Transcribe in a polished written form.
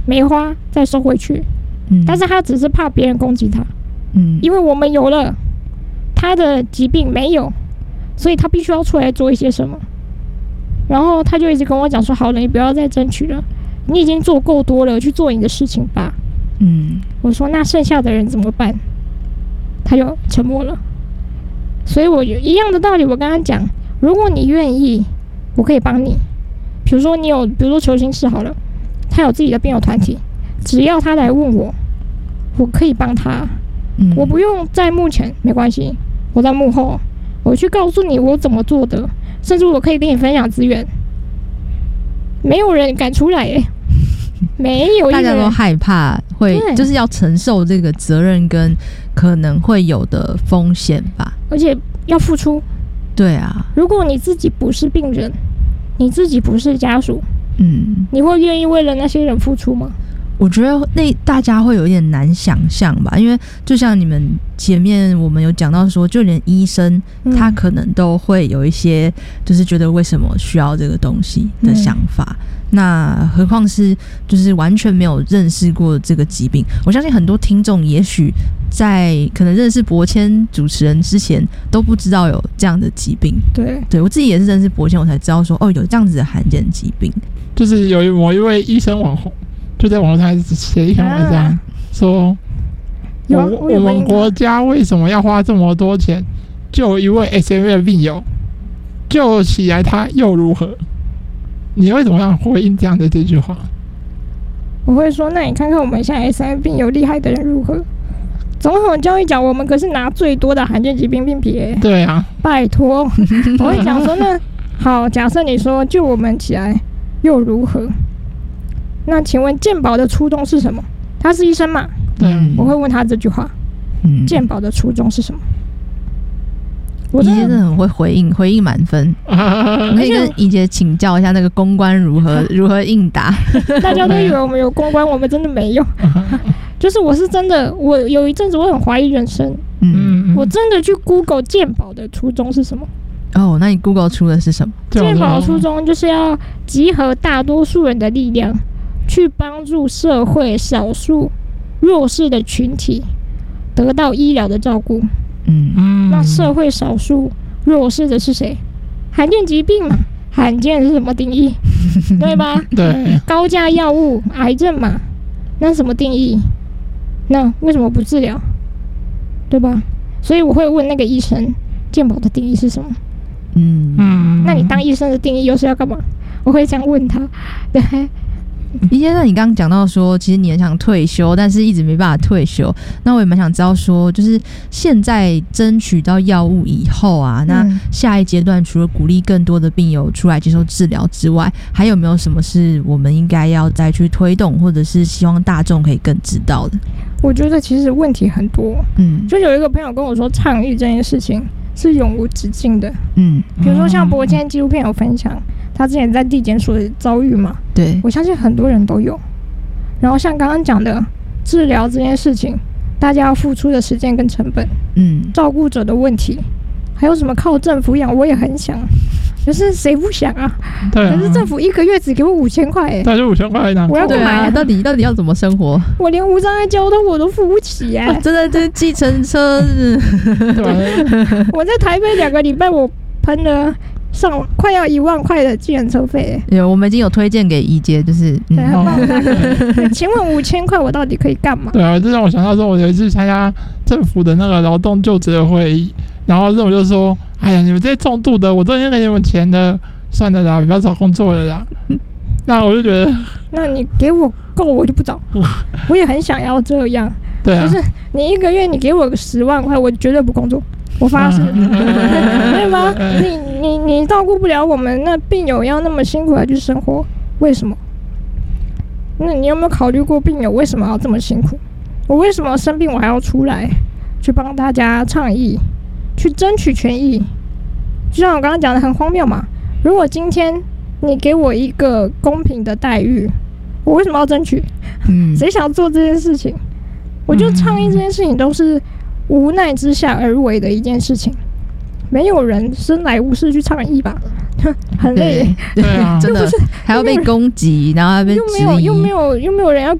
没花再收回去，但是他只是怕别人攻击他，因为我们有了，他的疾病没有，所以他必须要出来做一些什么。然后他就一直跟我讲说，好了，你不要再争取了，你已经做够多了，去做你的事情吧。我说那剩下的人怎么办？他就沉默了。所以我一样的道理，我跟他讲，如果你愿意，我可以帮你。比如说球星室好了，他有自己的病友团体，只要他来问我，我可以帮他。我不用在幕前，没关系，我在幕后，我去告诉你我怎么做的，甚至我可以跟你分享资源。没有人敢出来没有一个人， 大家都害怕会就是要承受这个责任跟可能会有的风险吧， 而且要付出。 对啊， 如果你自己不是病人，你自己不是家属，你会愿意为了那些人付出吗？ 我觉得大家会有一点难想象吧，因为就像你们前面我们有讲到说，就连医生他可能都会有一些就是觉得为什么需要这个东西的想法，那何况是就是完全没有认识过这个疾病。我相信很多听众也许在可能认识博谦主持人之前都不知道有这样的疾病。对，我自己也是认识博谦我才知道说有这样子的罕见疾病。 就是有某一位医生网红就在网络上写一篇文章，说我们国家为什么要花这么多钱救一位 SMA 的病友，救起来他又如何？你为什么要回应这样的这句话？ 我会说，那你看看我们现在 SMA 病友厉害的人如何？总统教育奖我们可是拿最多的罕见疾病病皮对啊， 拜托。我会讲说，那好，假设你说救我们起来又如何？那请问健保的初衷是什么？他是医生嘛？我会问他这句话。健保的初衷是什么？ 怡姐真的很会回应满分。我可以跟怡姐请教一下那个公关如何应答。 大家都以为我们有公关，我们真的没有。就是我是真的，我有一阵子我很怀疑人生。我真的去 Google 健保的初衷是什么？ 那你 Google 出的是什么？ 健保的初衷就是要集合大多数人的力量，去帮助社会少数弱势的群体得到医疗的照顾。那社会少数弱势的是谁？罕见疾病嘛，罕见是什么定义？对吧？ 对， 高价药物，癌症嘛，那什么定义？那为什么不治疗？对吧？所以我会问那个医生，健保的定义是什么？那你当医生的定义又是要干嘛？我会这样问他。对。 怡姐，那你刚刚讲到说，其实你很想退休，但是一直没办法退休。那我也蛮想知道说，就是现在争取到药物以后啊，那下一阶段除了鼓励更多的病友出来接受治疗之外，还有没有什么是我们应该要再去推动，或者是希望大众可以更知道的？ 我觉得其实问题很多。就有一个朋友跟我说，倡议这件事情是永无止境的。比如说像博谦纪录片有分享。他之前在地检署的遭遇嘛， 对， 我相信很多人都有。然后像刚刚讲的治疗这件事情，大家要付出的时间跟成本，照顾者的问题，还有什么靠政府养，我也很想，可是谁不想啊？ 对啊， 可是政府一个月只给我5000块， 对，就5000块呢， 我要干嘛呀？ 到底要怎么生活？ 我连无障碍交通我都付不起真的，这计程车， 对，我在台北2个礼拜，我喷了。快要1万块的计程车费， 我们已经有推荐给怡姐，就是请问5000块我到底可以干嘛？ 对啊，这让我想到说，我有一次参加政府的那个劳动就职的会议，然后政府就说：“哎呀，你们这些重度的，我都已经给你们钱了，算了啦，不要找工作了啦。”那我就觉得， 那你给我够，我就不找。我也很想要这样， 对啊， 就是你1个月你给我个10万块，我绝对不工作。我发誓，对吗？你照顾不了我们，那病友要那么辛苦来去生活，为什么？那你有没有考虑过病友为什么要这么辛苦？我为什么生病我还要出来去帮大家倡议，去争取权益？就像我刚刚讲的很荒谬嘛。如果今天你给我一个公平的待遇，我为什么要争取？谁想做这件事情？我觉得倡议这件事情都是无奈之下而为的一件事情，没有人生来无事去倡议吧，很累。 对啊，真的还要被攻击，然后还被质疑， 又没有人要